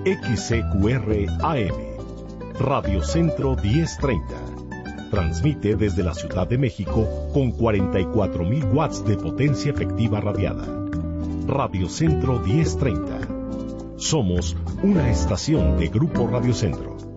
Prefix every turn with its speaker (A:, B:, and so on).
A: XCQR AM, Radio Centro 1030. Transmite desde la Ciudad de México con 44,000 watts de potencia efectiva radiada. Radio Centro 1030. Somos una estación de Grupo Radio Centro.